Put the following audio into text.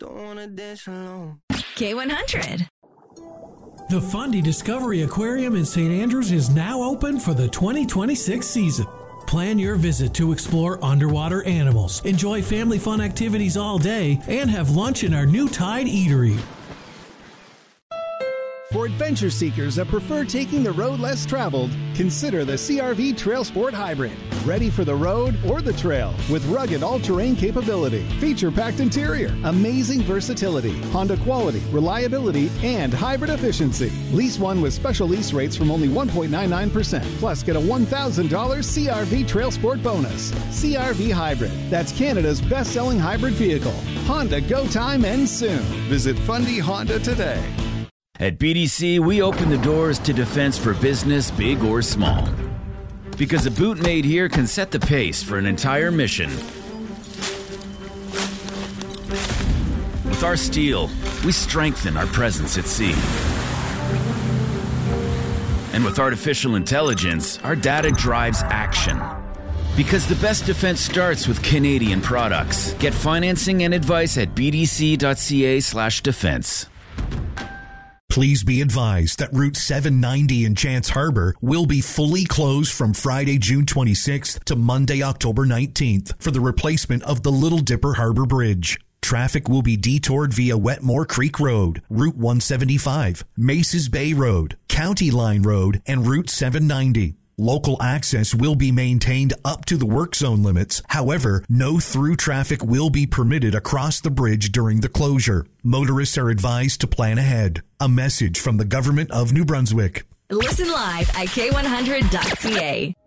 Don't wanna dance alone. K100. The Fundy Discovery Aquarium in St. Andrews is now open for the 2026 season. Plan your visit to explore underwater animals, enjoy family fun activities all day, and have lunch in our new Tide Eatery. For adventure seekers that prefer taking the road less traveled, consider the CR-V Trail Sport Hybrid. Ready for the road or the trail with rugged all-terrain capability, feature-packed interior, amazing versatility, Honda quality, reliability, and hybrid efficiency. Lease one with special lease rates from only 1.99%. Plus, get a $1,000 CR-V Trail Sport bonus. CR-V Hybrid. That's Canada's best-selling hybrid vehicle. Honda Go Time ends soon. Visit Fundy Honda today. At BDC, we open the doors to defense for business, big or small. Because a boot made here can set the pace for an entire mission. With our steel, we strengthen our presence at sea. And with artificial intelligence, our data drives action. Because the best defense starts with Canadian products. Get financing and advice at bdc.ca/defense. Please be advised that Route 790 in Chance Harbor will be fully closed from Friday, June 26th to Monday, October 19th for the replacement of the Little Dipper Harbor Bridge. Traffic will be detoured via Wetmore Creek Road, Route 175, Maces Bay Road, County Line Road, and Route 790. Local access will be maintained up to the work zone limits. However, no through traffic will be permitted across the bridge during the closure. Motorists are advised to plan ahead. A message from the Government of New Brunswick. Listen live at K100.ca.